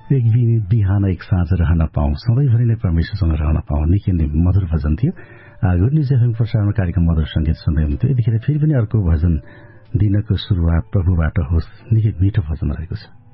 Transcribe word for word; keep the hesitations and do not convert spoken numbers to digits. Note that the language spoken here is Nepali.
एक बिहान एक साँझ रहन पाऊँ, सधैँभरि नै परमेश्वरसँग रहन पाऊँ, निकै नै मधुर भजन थियो। गुड न्युज एफएम प्रसारण कार्यक्रम मधुर संगीत सुन्दै हुन्थ्यो। यतिखेर फेरि पनि अर्को भजन दिनको सुरुवात प्रभुबाट होस्, निकै मिठो भजन रहेको छ।